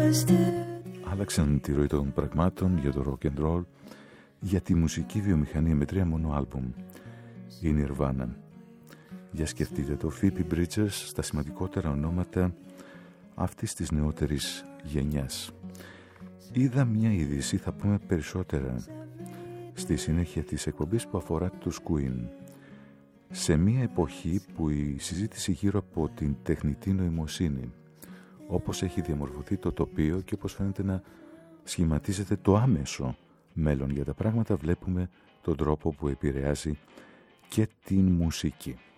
Άλλαξαν τη ροή των πραγμάτων για το rock and roll, για τη μουσική βιομηχανία με 3 μόνο άλμπουμ, η Nirvana. Για σκεφτείτε το, Phoebe Bridgers στα σημαντικότερα ονόματα αυτής της νεότερης γενιάς. Είδα μια είδηση, θα πούμε περισσότερα στη συνέχεια της εκπομπής, που αφορά τους Queen. Σε μια εποχή που η συζήτηση γύρω από την τεχνητή νοημοσύνη, όπως έχει διαμορφωθεί το τοπίο και όπως φαίνεται να σχηματίζεται το άμεσο μέλλον για τα πράγματα, βλέπουμε τον τρόπο που επηρεάζει και την μουσική.